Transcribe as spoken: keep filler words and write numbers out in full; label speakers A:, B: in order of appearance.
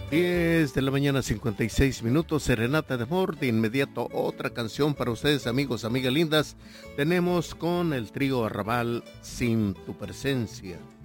A: diez de la mañana, cincuenta y seis minutos, serenata de amor. De inmediato otra canción para ustedes, amigos, amigas lindas. Tenemos con el trío Arrabal, Sin tu presencia.